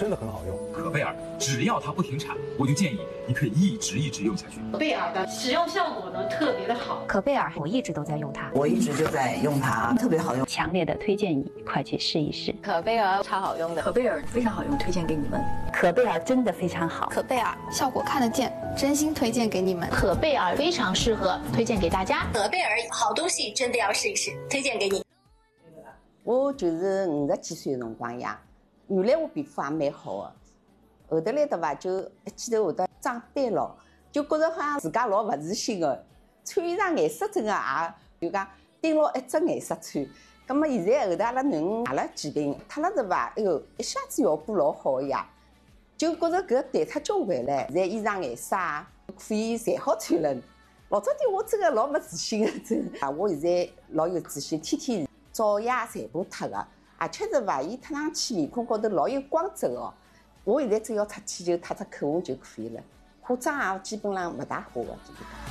真的很好用。 可贝尔，只要它不停产，我就建议你可以一直用下去。 可贝尔的使用效果呢特别的好。 可贝尔我一直都在用它， 我一直就在用它，特别好用， 强烈的推荐你快去试一试。 可贝尔超好用的， 可贝尔非常好用，推荐给你们。 可贝尔真的非常好， 可贝尔效果看得见，真心推荐给你们。 可贝尔非常适合，推荐给大家。 可贝尔好东西，真的要试一试，推荐给你。 我就是50几岁的辰光呀，原来我皮肤也蛮好的，后头来的话就一记头会得长斑了，就觉着好像自家老勿自信的，穿衣裳颜色真的也就讲盯牢一只颜色穿。咁么现在后头阿拉囡恩买了几瓶，脱了是伐？哎哟，一下子效果老好呀，就觉着搿淡脱交关唻。现在衣裳颜色可以侪好穿了。老早点我真的老没自信的，真的。我现在老有自信，天天早夜全部脱的，而且是伐？伊脱上去面孔高头老有光泽哦。我现在只要出去就脱只口红就可以了，化妆也基本上勿大化的，基本上。